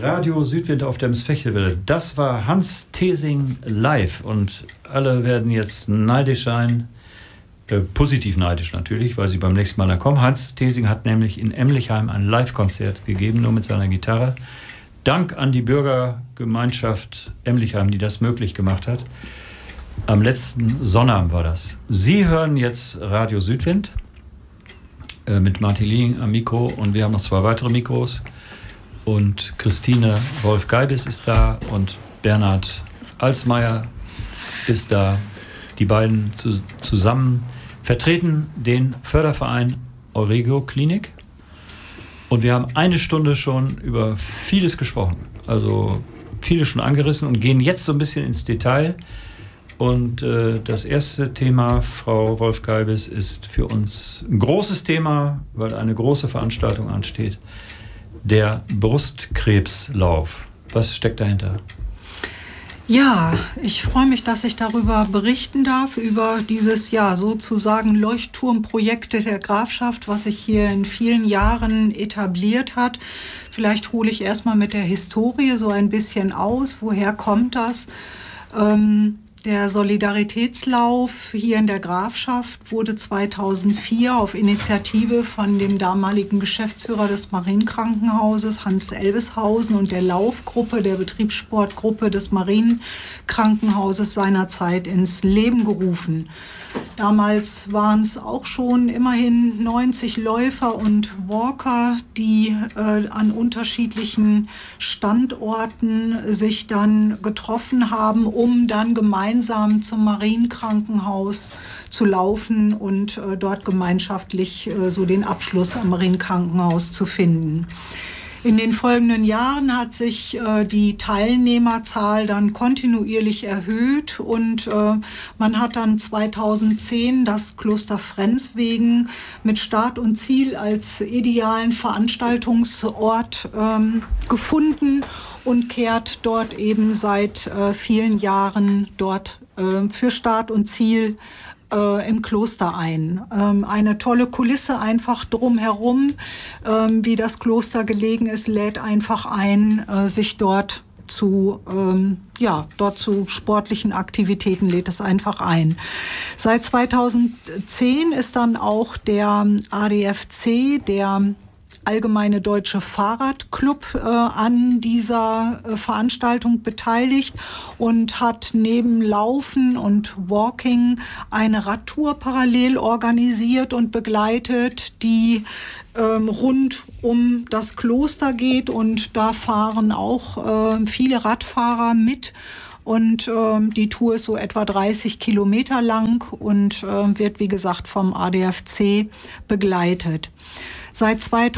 Radio Südwind auf der Festival. Das war Hans Theesing live und alle werden jetzt neidisch sein. Positiv neidisch natürlich, weil sie beim nächsten Mal dann kommen. Hans Theesing hat nämlich in Emlichheim ein Live-Konzert gegeben, nur mit seiner Gitarre. Dank an die Bürgergemeinschaft Emlichheim, die das möglich gemacht hat. Am letzten Sonnabend war das. Sie hören jetzt Radio Südwind mit Martin Lieing am Mikro und wir haben noch 2 weitere Mikros. Und Christine Wolf-Geibis ist da und Bernhard Alsmeier ist da. Die beiden zusammen vertreten den Förderverein Euregio Klinik. Und wir haben 1 Stunde schon über vieles gesprochen. Also vieles schon angerissen und gehen jetzt so ein bisschen ins Detail. Und das erste Thema, Frau Wolf-Geibis, ist für uns ein großes Thema, weil eine große Veranstaltung ansteht. Der Brustkrebslauf. Was steckt dahinter? Ja, ich freue mich, dass ich darüber berichten darf, über dieses sozusagen Leuchtturmprojekte der Grafschaft, was sich hier in vielen Jahren etabliert hat. Vielleicht hole ich erstmal mit der Historie so ein bisschen aus. Woher kommt das? Der Solidaritätslauf hier in der Grafschaft wurde 2004 auf Initiative von dem damaligen Geschäftsführer des Marienkrankenhauses, Hans Elbeshausen, und der Laufgruppe, der Betriebssportgruppe des Marienkrankenhauses seinerzeit ins Leben gerufen. Damals waren es auch schon immerhin 90 Läufer und Walker, die an unterschiedlichen Standorten sich dann getroffen haben, um dann gemeinsam zum Marienkrankenhaus zu laufen und dort gemeinschaftlich so den Abschluss am Marienkrankenhaus zu finden. In den folgenden Jahren hat sich die Teilnehmerzahl dann kontinuierlich erhöht und man hat dann 2010 das Kloster Frenswegen mit Start und Ziel als idealen Veranstaltungsort gefunden und kehrt dort eben seit vielen Jahren dort für Start und Ziel im Kloster ein. Eine tolle Kulisse einfach drumherum, wie das Kloster gelegen ist, lädt einfach ein, sich dort zu sportlichen Aktivitäten lädt es einfach ein. Seit 2010 ist dann auch der ADFC, der Allgemeine Deutsche Fahrradclub, an dieser Veranstaltung beteiligt und hat neben Laufen und Walking eine Radtour parallel organisiert und begleitet, die rund um das Kloster geht, und da fahren auch viele Radfahrer mit. Und die Tour ist so etwa 30 Kilometer lang und wird, wie gesagt, vom ADFC begleitet. Seit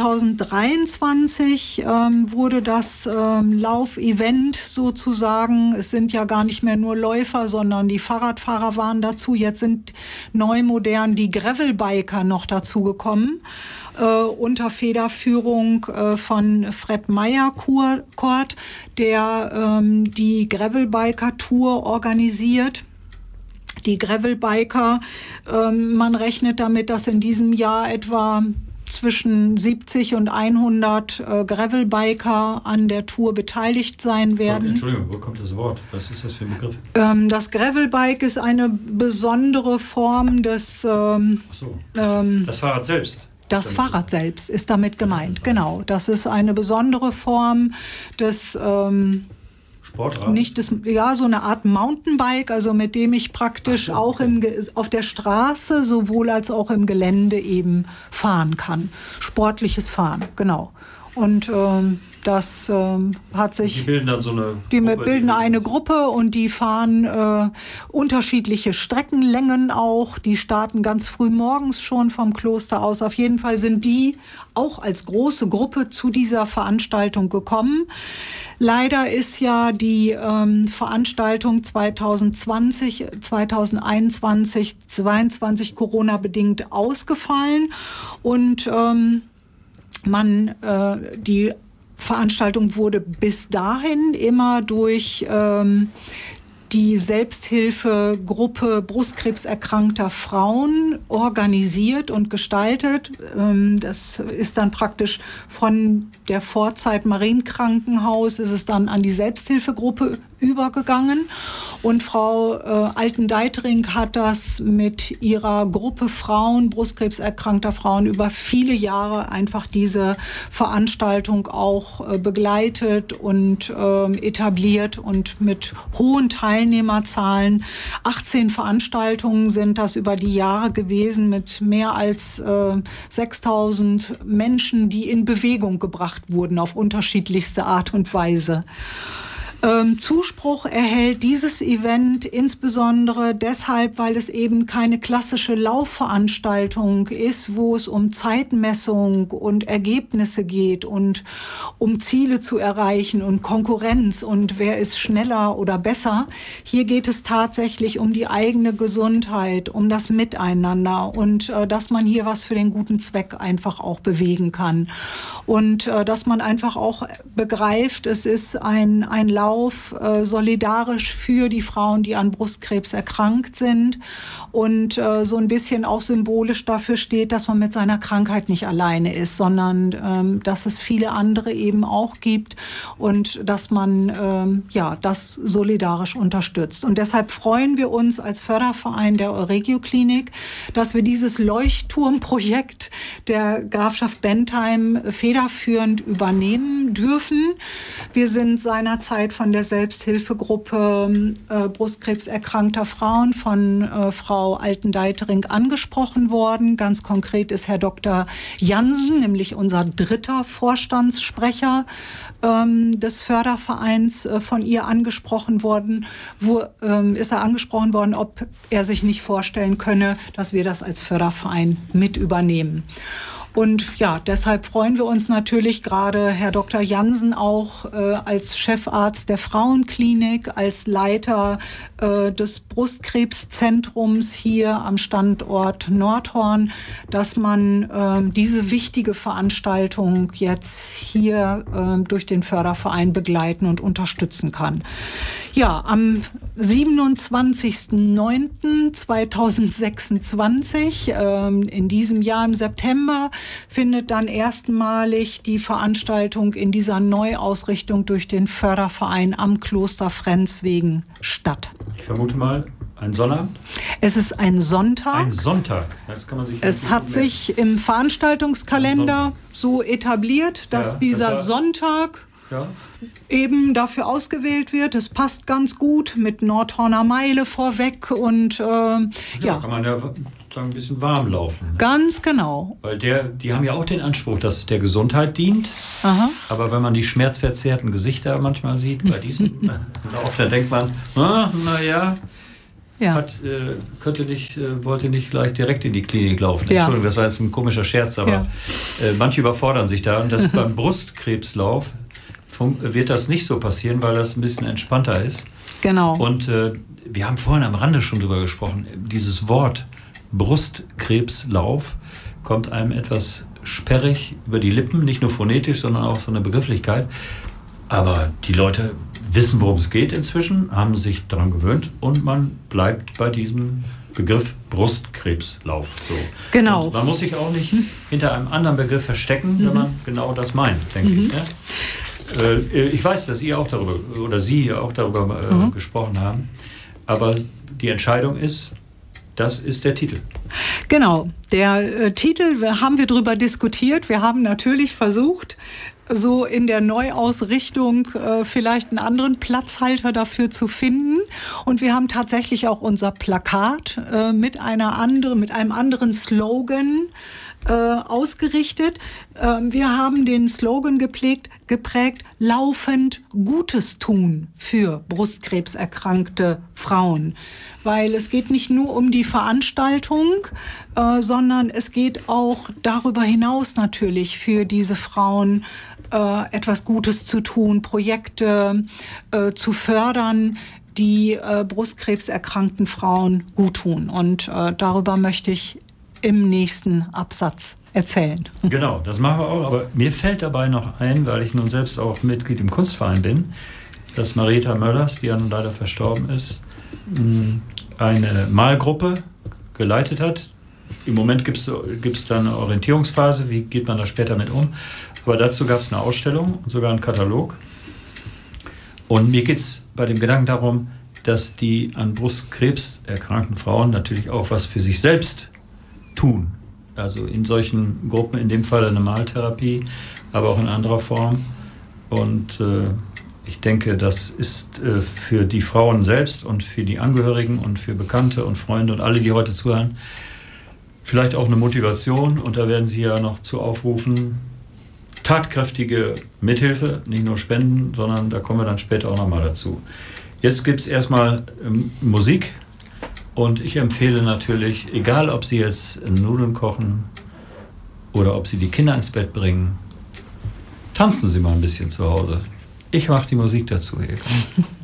2023 wurde das Laufevent sozusagen, es sind ja gar nicht mehr nur Läufer, sondern die Fahrradfahrer waren dazu. Jetzt sind neu modern die Gravelbiker noch dazugekommen, unter Federführung von Fred Meyer-Kort, der die Gravelbiker-Tour organisiert. Die Gravelbiker, man rechnet damit, dass in diesem Jahr etwa zwischen 70 und 100 Gravelbiker an der Tour beteiligt sein werden. Entschuldigung, wo kommt das Wort? Was ist das für ein Begriff? Das Gravelbike ist eine besondere Form des... das Fahrrad selbst? Das Fahrrad selbst ist damit gemeint, genau. Das ist eine besondere Form des... Sportrad? Nicht das, so eine Art Mountainbike, also mit dem ich praktisch auch auf der Straße sowohl als auch im Gelände eben fahren kann. Sportliches Fahren, genau. Und das hat sich... Die bilden dann so eine Gruppe? Die bilden eine Gruppe und die fahren unterschiedliche Streckenlängen auch. Die starten ganz früh morgens schon vom Kloster aus. Auf jeden Fall sind die auch als große Gruppe zu dieser Veranstaltung gekommen. Leider ist ja die Veranstaltung 2020, 2021, 2022 Corona-bedingt ausgefallen und die Veranstaltung wurde bis dahin immer durch die Selbsthilfegruppe brustkrebserkrankter Frauen organisiert und gestaltet. Das ist dann praktisch von der Vorzeit Marienkrankenhaus ist es dann an die Selbsthilfegruppe übergegangen. Und Frau Alten-Deitering hat das mit ihrer Gruppe Frauen, brustkrebserkrankter Frauen, über viele Jahre einfach diese Veranstaltung auch begleitet und etabliert und mit hohen Teilnehmerzahlen. 18 Veranstaltungen sind das über die Jahre gewesen mit mehr als 6.000 Menschen, die in Bewegung gebracht wurden auf unterschiedlichste Art und Weise. Zuspruch erhält dieses Event insbesondere deshalb, weil es eben keine klassische Laufveranstaltung ist, wo es um Zeitmessung und Ergebnisse geht und um Ziele zu erreichen und Konkurrenz und wer ist schneller oder besser. Hier geht es tatsächlich um die eigene Gesundheit, um das Miteinander und dass man hier was für den guten Zweck einfach auch bewegen kann. Und dass man einfach auch begreift, es ist ein Lauf solidarisch für die Frauen, die an Brustkrebs erkrankt sind und so ein bisschen auch symbolisch dafür steht, dass man mit seiner Krankheit nicht alleine ist, sondern dass es viele andere eben auch gibt und dass man das solidarisch unterstützt. Und deshalb freuen wir uns als Förderverein der Euregio-Klinik, dass wir dieses Leuchtturmprojekt der Grafschaft Bentheim federführend übernehmen dürfen. Wir sind seinerzeit von der Selbsthilfegruppe brustkrebserkrankter Frauen von Frau Alten-Deitering angesprochen worden. Ganz konkret ist Herr Dr. Jansen, nämlich unser dritter Vorstandssprecher des Fördervereins, von ihr angesprochen worden. Ist er angesprochen worden, ob er sich nicht vorstellen könne, dass wir das als Förderverein mit übernehmen. Und ja, deshalb freuen wir uns natürlich gerade Herr Dr. Jansen auch als Chefarzt der Frauenklinik, als Leiter des Brustkrebszentrums hier am Standort Nordhorn, dass man diese wichtige Veranstaltung jetzt hier durch den Förderverein begleiten und unterstützen kann. Ja, am 27.09.2026, in diesem Jahr im September, findet dann erstmalig die Veranstaltung in dieser Neuausrichtung durch den Förderverein am Kloster Frenzwegen statt. Ich vermute mal, ein Sonnabend? Es ist ein Sonntag. Ein Sonntag. Das kann man sich es hat sich im Veranstaltungskalender so etabliert, dass dieser Sonntag eben dafür ausgewählt wird. Es passt ganz gut mit Nordhorner Meile vorweg und kann man ja sozusagen ein bisschen warm laufen. Ne? Ganz genau. Weil die haben ja auch den Anspruch, dass es der Gesundheit dient. Aha. Aber wenn man die schmerzverzerrten Gesichter manchmal sieht, bei diesem Lauf, dann denkt man, wollte nicht gleich direkt in die Klinik laufen. Entschuldigung, das war jetzt ein komischer Scherz, aber manche überfordern sich da. Und das beim Brustkrebslauf wird das nicht so passieren, weil das ein bisschen entspannter ist. Genau. Und wir haben vorhin am Rande schon drüber gesprochen. Dieses Wort Brustkrebslauf kommt einem etwas sperrig über die Lippen, nicht nur phonetisch, sondern auch von der Begrifflichkeit. Aber die Leute wissen, worum es geht inzwischen, haben sich daran gewöhnt und man bleibt bei diesem Begriff Brustkrebslauf. So. Genau. Und man muss sich auch nicht hinter einem anderen Begriff verstecken, wenn man genau das meint, denke ich. Ne? Ich weiß, dass ihr auch darüber oder Sie auch darüber gesprochen haben, aber die Entscheidung ist, das ist der Titel. Genau, der Titel, haben wir darüber diskutiert. Wir haben natürlich versucht, so in der Neuausrichtung vielleicht einen anderen Platzhalter dafür zu finden. Und wir haben tatsächlich auch unser Plakat mit einem anderen Slogan ausgerichtet. Wir haben den Slogan geprägt, laufend Gutes tun für brustkrebserkrankte Frauen. Weil es geht nicht nur um die Veranstaltung, sondern es geht auch darüber hinaus natürlich für diese Frauen etwas Gutes zu tun, Projekte zu fördern, die brustkrebserkrankten Frauen gut tun. Und darüber möchte ich im nächsten Absatz erzählen. Genau, das machen wir auch. Aber mir fällt dabei noch ein, weil ich nun selbst auch Mitglied im Kunstverein bin, dass Marieta Möllers, die ja nun leider verstorben ist, eine Malgruppe geleitet hat. Im Moment gibt es da eine Orientierungsphase, wie geht man da später mit um. Aber dazu gab es eine Ausstellung und sogar einen Katalog. Und mir geht es bei dem Gedanken darum, dass die an Brustkrebs erkrankten Frauen natürlich auch was für sich selbst tun. Also in solchen Gruppen, in dem Fall eine Maltherapie, aber auch in anderer Form. Und ich denke, das ist für die Frauen selbst und für die Angehörigen und für Bekannte und Freunde und alle, die heute zuhören, vielleicht auch eine Motivation. Und da werden Sie ja noch zu aufrufen, tatkräftige Mithilfe, nicht nur Spenden, sondern da kommen wir dann später auch nochmal dazu. Jetzt gibt es erstmal Musik und ich empfehle natürlich, egal ob Sie jetzt Nudeln kochen oder ob Sie die Kinder ins Bett bringen, tanzen Sie mal ein bisschen zu Hause. Ich mache die Musik dazu hier.